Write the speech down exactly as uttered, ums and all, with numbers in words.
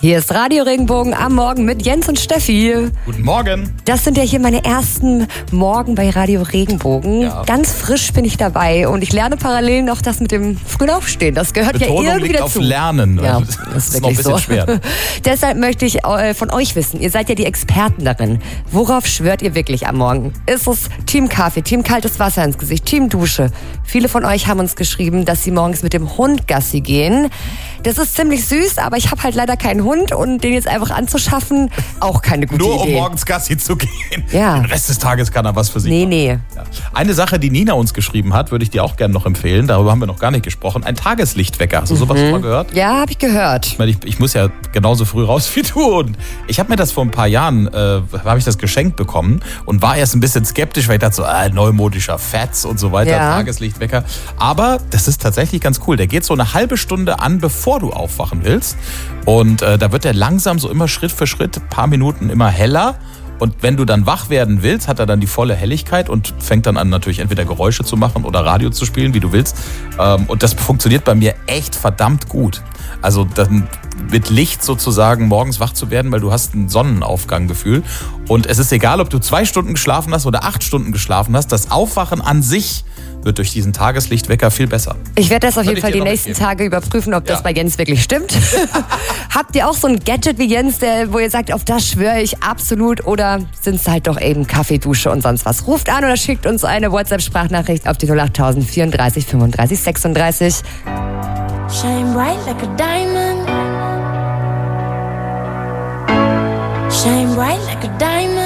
Hier ist Radio Regenbogen am Morgen mit Jens und Steffi. Guten Morgen. Das sind ja hier meine ersten Morgen bei Radio Regenbogen. Ja. Ganz frisch bin ich dabei und ich lerne parallel noch das mit dem frühen Aufstehen. Das gehört Betonung ja irgendwie liegt dazu. Auf Lernen. Ja, das, das ist ist noch ein bisschen so. schwer. Deshalb möchte ich von euch wissen, ihr seid ja die Experten darin. Worauf schwört ihr wirklich am Morgen? Ist es Team Kaffee, Team kaltes Wasser ins Gesicht, Team Dusche? Viele von euch haben uns geschrieben, dass sie morgens mit dem Hund Gassi gehen. Das ist ziemlich süß, aber ich habe halt leider keinen Hund und den jetzt einfach anzuschaffen, auch keine gute Nur Idee. um morgens Gassi zu gehen. Ja. Den Rest des Tages kann er was für sich Nee, machen. nee. Ja. Eine Sache, die Nina uns geschrieben hat, würde ich dir auch gerne noch empfehlen. Darüber haben wir noch gar nicht gesprochen. Ein Tageslichtwecker. Hast du sowas Mhm. schon mal gehört? Ja, habe ich gehört. Ich, meine, ich, ich muss ja genauso früh raus wie du. Und ich habe mir das vor ein paar Jahren, äh, habe ich das geschenkt bekommen und war erst ein bisschen skeptisch, weil ich dachte so, äh, neumodischer Fetz und so weiter, Ja. Tageslichtwecker. Aber das ist tatsächlich ganz cool. Der geht so eine halbe Stunde an, bevor du aufwachen willst. Und äh, da wird er langsam so immer Schritt für Schritt, ein paar Minuten immer heller. Und wenn du dann wach werden willst, hat er dann die volle Helligkeit und fängt dann an, natürlich entweder Geräusche zu machen oder Radio zu spielen, wie du willst. Ähm, und das funktioniert bei mir echt verdammt gut. Also dann mit Licht sozusagen morgens wach zu werden, weil du hast ein Sonnenaufganggefühl. Und es ist egal, ob du zwei Stunden geschlafen hast oder acht Stunden geschlafen hast. Das Aufwachen an sich wird durch diesen Tageslichtwecker viel besser. Ich werde das auf Soll jeden ich Fall dir die noch nächsten mitgeben? Tage überprüfen, ob das Ja. bei Jens wirklich stimmt. Habt ihr auch so ein Gadget wie Jens, der, wo ihr sagt, auf das schwöre ich absolut? Oder sind es halt doch eben Kaffee, Dusche und sonst was? Ruft an oder schickt uns eine WhatsApp-Sprachnachricht auf die null acht null null vierunddreißig fünfunddreißig sechsunddreißig. Shine bright like a diamond. Shine bright like a diamond.